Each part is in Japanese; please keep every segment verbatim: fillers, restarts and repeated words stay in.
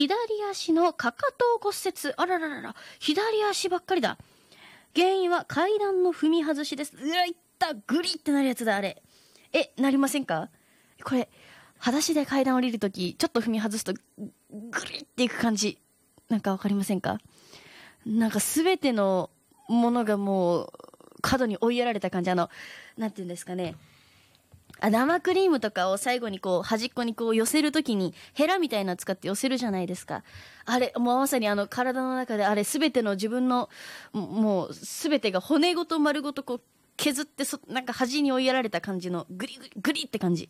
左足のかかと骨折。あらららら、左足ばっかりだ。原因は階段の踏み外しです。うわ、いった、グリってなるやつだ、あれ。え、なりませんか？これ、裸足で階段降りるとき、ちょっと踏み外すと、グリっていく感じ。なんかわかりませんか？なんかすべてのものがもう、角に追いやられた感じ。あの、なんていうんですかね。あ、生クリームとかを最後にこう端っこにこう寄せるときにヘラみたいなの使って寄せるじゃないですか。あれ、もうまさにあの体の中であれすべての自分のもうすべてが骨ごと丸ごとこう削ってそなんか端に追いやられた感じのグリグリグリって感じ。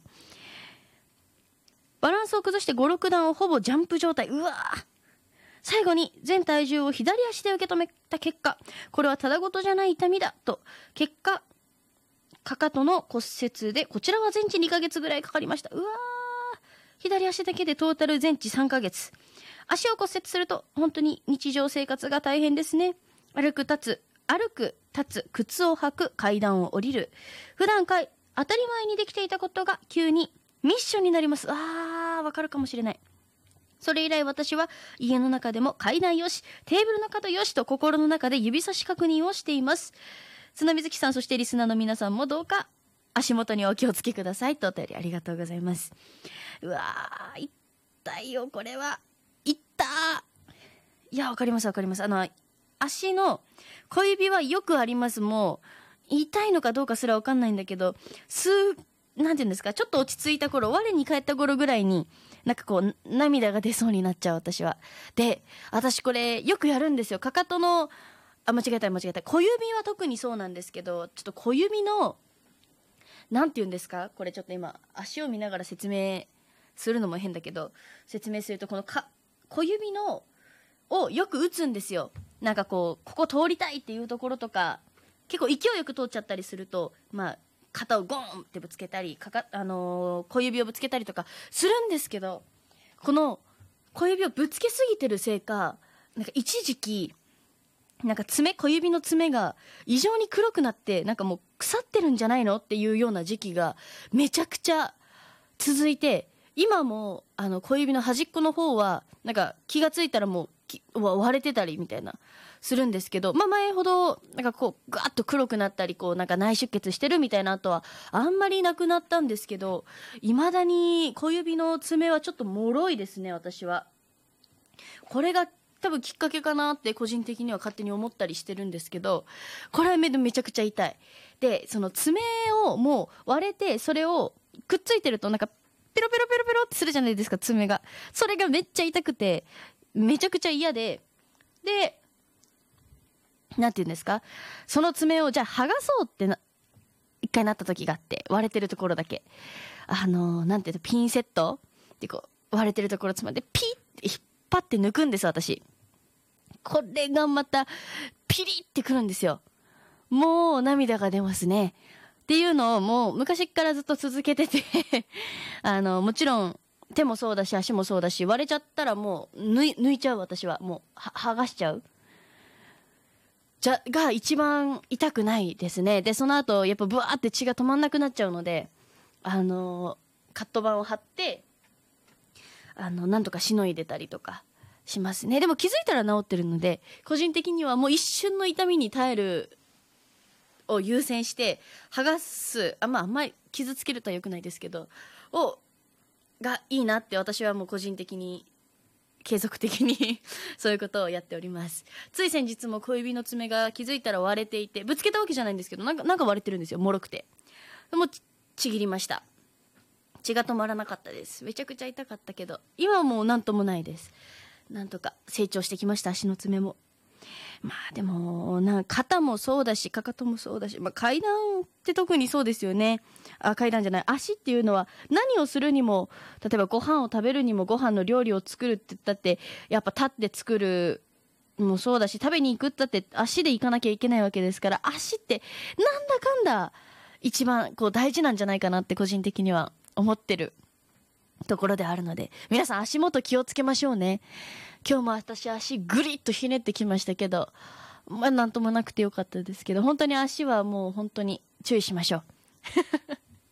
バランスを崩してご、ろく段をほぼジャンプ状態。うわー、最後に全体重を左足で受け止めた結果、これはただごとじゃない痛みだと、結果かかとの骨折で、こちらは全治にかげつぐらいかかりました。うわー、左足だけでトータル全治さんかげつ。足を骨折すると本当に日常生活が大変ですね。歩く、立つ、歩く、立つ、靴を履く、階段を降りる。普段かい当たり前にできていたことが急にミッションになります。あー、わかるかもしれない。それ以来私は家の中でも階段よし、テーブルの角よしと心の中で指差し確認をしています。砂水木さん、そしてリスナーの皆さんもどうか足元にお気をつけくださいとお便りありがとうございます。うわー、痛いよ、これは。痛ー。いや、わかりますわかります。あの、足の小指はよくあります。もう、痛いのかどうかすらわかんないんだけど、すなんていうんですか、ちょっと落ち着いた頃、我に返った頃ぐらいに、なんかこう、涙が出そうになっちゃう、私は。で、私これ、よくやるんですよ。かかとの、あ、間違えた間違えた。小指は特にそうなんですけど、ちょっと小指の、なんて言うんですか？これちょっと今、足を見ながら説明するのも変だけど、説明すると、このか、小指の、をよく打つんですよ。なんかこう、ここ通りたいっていうところとか、結構勢いよく通っちゃったりすると、まあ、肩をゴーンってぶつけたり、かか、あのー、小指をぶつけたりとかするんですけど、この小指をぶつけすぎてるせいか、なんか一時期、なんか爪、小指の爪が異常に黒くなって、なんかもう腐ってるんじゃないのっていうような時期がめちゃくちゃ続いて、今もあの小指の端っこの方はなんか気がついたらもう割れてたりみたいなするんですけど、まあ前ほどなんかこうガーッと黒くなったり、こうなんか内出血してるみたいな後はあんまりなくなったんですけど、未だに小指の爪はちょっと脆いですね、私は。これが多分きっかけかなって個人的には勝手に思ったりしてるんですけど、これはめめちゃくちゃ痛い。で、その爪をもう割れて、それをくっついてるとなんかペロペロペロペロってするじゃないですか、爪が。それがめっちゃ痛くて、めちゃくちゃ嫌で、で、なんて言うんですか、その爪をじゃあ剥がそうってな、一回なった時があって、割れてるところだけ。あのー、なんていうの、ピンセットってこう、割れてるところつまんで、ピッって引っ張って抜くんです、私。これがまたピリってくるんですよ。もう涙が出ますね。っていうのをもう昔からずっと続けててあのもちろん手もそうだし足もそうだし、割れちゃったらもう抜い、抜いちゃう。私はもうは剥がしちゃうじゃが一番痛くないですね。でその後やっぱブワーって血が止まんなくなっちゃうので、あのカット板を貼ってあのなんとかしのいでたりとかしますね。でも気づいたら治ってるので、個人的にはもう一瞬の痛みに耐えるを優先して剥がす、あ、まああんまり傷つけるとは良くないですけどをがいいなって私はもう個人的に継続的にそういうことをやっております。つい先日も小指の爪が気づいたら割れていて、ぶつけたわけじゃないんですけど、なんかなんか割れてるんですよ、もろくて。もうちちぎりました。血が止まらなかったです。めちゃくちゃ痛かったけど、今はもうなんともないです。なんとか成長してきました、足の爪も。まあでもな、肩もそうだしかかともそうだし、まあ、階段って特にそうですよね。あ、階段じゃない、足っていうのは何をするにも、例えばご飯を食べるにも、ご飯の料理を作るって言ったってやっぱ立って作るもそうだし、食べに行くったって足で行かなきゃいけないわけですから、足ってなんだかんだ一番こう大事なんじゃないかなって個人的には思ってるところであるので、皆さん足元気をつけましょうね。今日も私足グリッとひねってきましたけど、まあなんともなくてよかったですけど、本当に足はもう本当に注意しましょう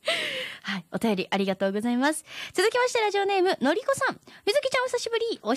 はい、お便りありがとうございます。続きましてラジオネームのりこさん。みずきちゃんお久しぶり。お